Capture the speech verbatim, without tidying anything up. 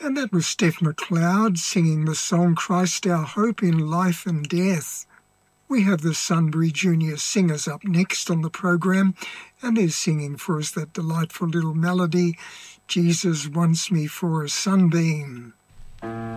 And that was Steph McLeod singing the song Christ Our Hope in Life and Death. We have the Sunbury Junior Singers up next on the program, and they're singing for us that delightful little melody, Jesus Wants Me for a Sunbeam.